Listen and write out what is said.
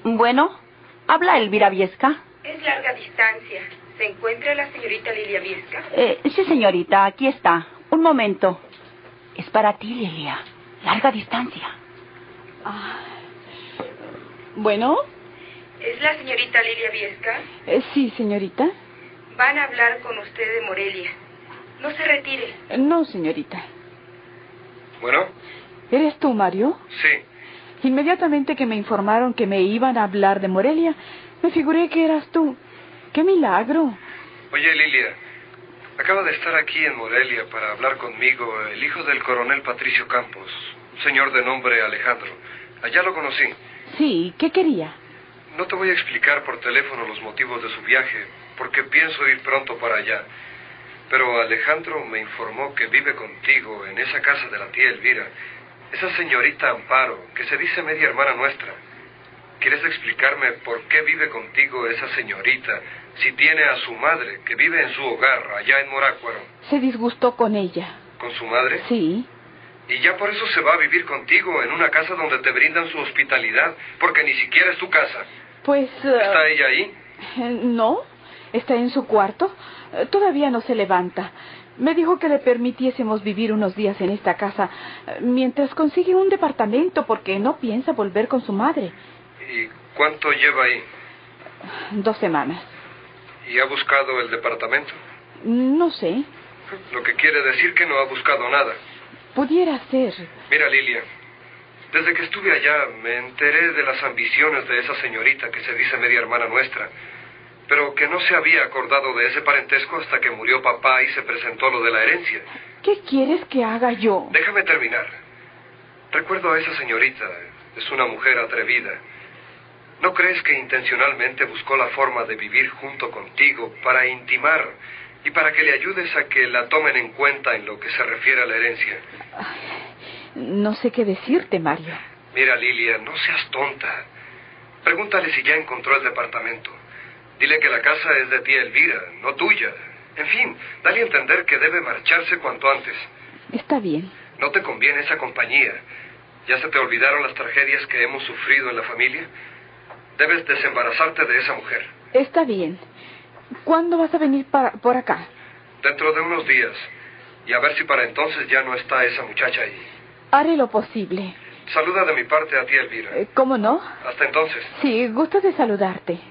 Bueno, habla Elvira Viesca. Es larga distancia. ¿Se encuentra la señorita Lilia Viesca? Sí, señorita, aquí está. Un momento. Es para ti, Lilia. Larga distancia. Bueno. ¿Es la señorita Lilia Viesca? Sí, señorita. Van a hablar con usted de Morelia. No se retire. No, señorita. Bueno. ¿Eres tú, Mario? Sí. Inmediatamente que me informaron que me iban a hablar de Morelia, me figuré que eras tú. ¡Qué milagro! Oye, Lilia, acaba de estar aquí en Morelia para hablar conmigo el hijo del coronel Patricio Campos, un señor de nombre Alejandro. Allá lo conocí. Sí, ¿qué quería? No te voy a explicar por teléfono los motivos de su viaje, porque pienso ir pronto para allá. Pero Alejandro me informó que vive contigo en esa casa de la tía Elvira, esa señorita Amparo, que se dice media hermana nuestra. ¿Quieres explicarme por qué vive contigo esa señorita, si tiene a su madre, que vive en su hogar, allá en Morácuaro? Se disgustó con ella. ¿Con su madre? Sí. Y ya por eso se va a vivir contigo en una casa donde te brindan su hospitalidad, porque ni siquiera es tu casa. Pues... ¿Está ella ahí? No, está en su cuarto. Todavía no se levanta. Me dijo que le permitiésemos vivir unos días en esta casa mientras consigue un departamento, porque no piensa volver con su madre. ¿Y cuánto lleva ahí? 2 semanas. ¿Y ha buscado el departamento? No sé. Lo que quiere decir que no ha buscado nada. Pudiera ser. Mira, Lilia, desde que estuve allá me enteré de las ambiciones de esa señorita que se dice media hermana nuestra, pero que no se había acordado de ese parentesco hasta que murió papá y se presentó lo de la herencia. ¿Qué quieres que haga yo? Déjame terminar. Recuerdo a esa señorita. Es una mujer atrevida. ¿No crees que intencionalmente buscó la forma de vivir junto contigo para intimar y para que le ayudes a que la tomen en cuenta en lo que se refiere a la herencia? No sé qué decirte, Mario. Mira, Lilia, no seas tonta. Pregúntale si ya encontró el departamento. Dile que la casa es de tía Elvira, no tuya. En fin, dale a entender que debe marcharse cuanto antes. Está bien. No te conviene esa compañía. ¿Ya se te olvidaron las tragedias que hemos sufrido en la familia? Debes desembarazarte de esa mujer. Está bien. ¿Cuándo vas a venir por acá? Dentro de unos días. Y a ver si para entonces ya no está esa muchacha ahí. Haré lo posible. Saluda de mi parte a tía Elvira. ¿Cómo no? Hasta entonces. Sí, gusto de saludarte.